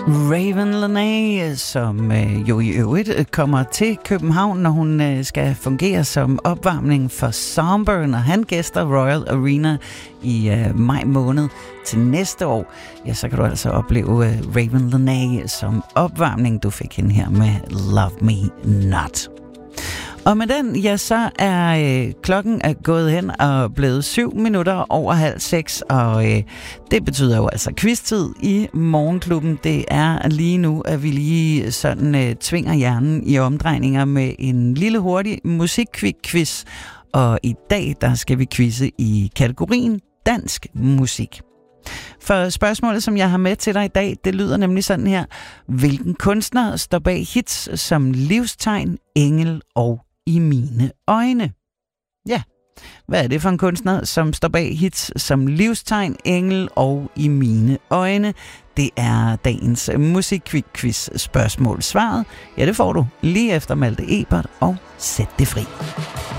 Raven Lenae, som jo i øvrigt kommer til København, når hun skal fungere som opvarmning for Somber, når han gæster Royal Arena i maj måned til næste år. Ja, så kan du altså opleve Raven Lenae som opvarmning. Du fik hende her med Love Me Not. Og med den, ja, så er klokken gået hen og blevet 7 minutter over 5:30, og det betyder jo altså quiz-tid i Morgenklubben. Det er lige nu, at vi lige sådan tvinger hjernen i omdrejninger med en lille hurtig musikkvik-quiz. Og i dag, der skal vi quizze i kategorien dansk musik. For spørgsmålet, som jeg har med til dig i dag, det lyder nemlig sådan her. Hvilken kunstner står bag hits som Livstegn, Engel og I mine øjne? Ja, hvad er det for en kunstner, som står bag hits som Livstegn, Engel og I mine øjne? Det er dagens musikquiz spørgsmål. Svaret, ja, det får du lige efter Malte Ebert og Sæt det fri.